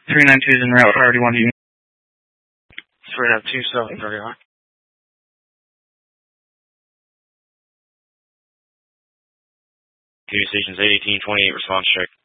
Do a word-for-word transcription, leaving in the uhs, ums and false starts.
three nine two is en route, priority one to you. three nine two, seven, thirty-nine. Communications eight eighteen twenty-eight, response check.